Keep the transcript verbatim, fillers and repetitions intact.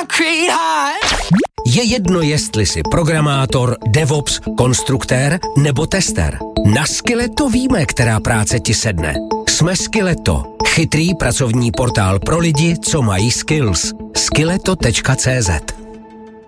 Je jedno, jestli jsi programátor, DevOps, konstruktér nebo tester. Na Skilleto víme, která práce ti sedne. Jsme Skilleto. Chytrý pracovní portál pro lidi, co mají skills. skilleto tečka cé zet